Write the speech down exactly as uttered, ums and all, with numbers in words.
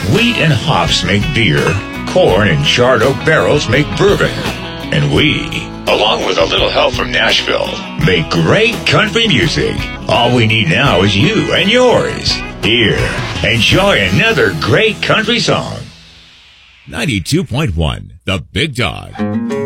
Wheat and hops make beer. Corn and charred oak barrels make bourbon. And we, along with a little help from Nashville, make great country music. All we need now is you and yours. Here, enjoy another great country song. ninety-two point one, The Big Dog.